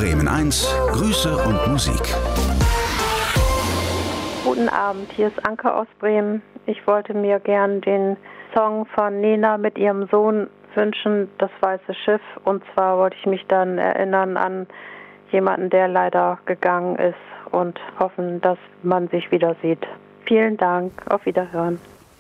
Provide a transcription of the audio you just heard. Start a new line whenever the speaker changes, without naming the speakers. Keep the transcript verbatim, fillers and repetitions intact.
Bremen eins, Grüße und Musik.
Guten Abend, hier ist Anke aus Bremen. Ich wollte mir gern den Song von Nena mit ihrem Sohn wünschen, Das weiße Schiff. Und zwar wollte ich mich dann erinnern an jemanden, der leider gegangen ist und hoffen, dass man sich wieder sieht. Vielen Dank, auf Wiederhören.